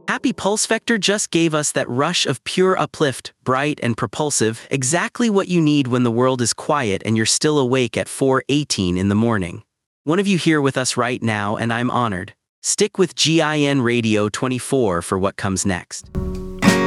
Happy Pulse Vector just gave us that rush of pure uplift, bright and propulsive, exactly what you need when the world is quiet and you're still awake at 4:18 in the morning. One of you here with us right now, and I'm honored. Stick with GIN Radio 24 for what comes next.